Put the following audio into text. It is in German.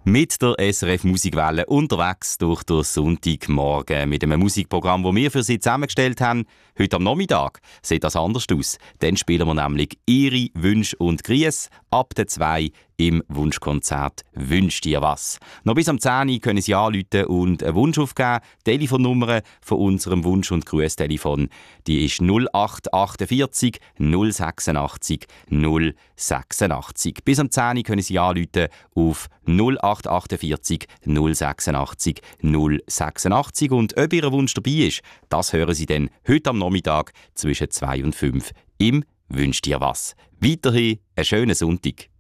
Mit der SRF Musikwelle unterwegs durch den Sonntagmorgen mit einem Musikprogramm, das wir für Sie zusammengestellt haben. Heute am Nachmittag sieht das anders aus. Dann spielen wir nämlich Ihre Wünsche und Grüße ab der 2 im Wunschkonzert «Wünsch dir was». Noch bis am 10 Uhr können Sie anrufen und einen Wunsch aufgeben. Die Telefonnummer von unserem Wunsch- und Grüßtelefon, die ist 0848 086 086. Bis am 10 Uhr können Sie anrufen auf 0848 086 086. Und ob Ihr Wunsch dabei ist, das hören Sie dann heute am Nachmittag zwischen 2 und 5 im «Wünsch dir was». Weiterhin einen schönen Sonntag.